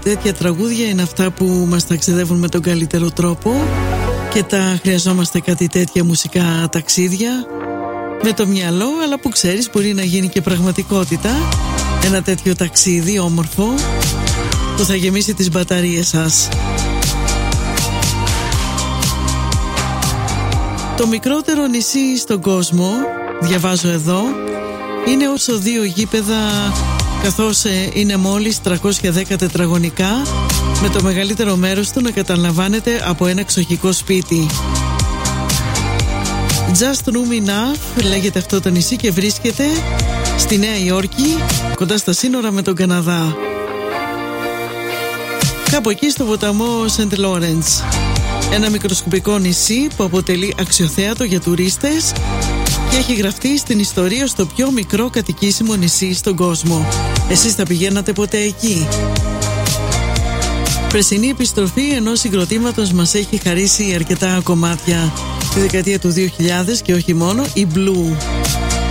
Τέτοια τραγούδια είναι αυτά που μας ταξιδεύουν με τον καλύτερο τρόπο και τα χρειαζόμαστε, κάτι τέτοια μουσικά ταξίδια με το μυαλό, αλλά που ξέρεις μπορεί να γίνει και πραγματικότητα. Ένα τέτοιο ταξίδι όμορφο που θα γεμίσει τις μπαταρίες σας. Το μικρότερο νησί στον κόσμο, διαβάζω εδώ, είναι όσο 2 γήπεδα, καθώς είναι μόλις 310 τετραγωνικά, με το μεγαλύτερο μέρος του να καταλαμβάνεται από ένα εξοχικό σπίτι. Just Room Enough λέγεται αυτό το νησί και βρίσκεται στη Νέα Υόρκη, κοντά στα σύνορα με τον Καναδά. Κάπου εκεί στο ποταμό Σεντ Λόρεντς. Ένα μικροσκοπικό νησί που αποτελεί αξιοθέατο για τουρίστες και έχει γραφτεί στην ιστορία στο πιο μικρό κατοικήσιμο νησί στον κόσμο. Εσείς θα πηγαίνατε ποτέ εκεί? Πρεσινή επιστροφή ενός συγκροτήματος μας έχει χαρίσει αρκετά κομμάτια τη δεκαετία του 2000 και όχι μόνο, η Blue.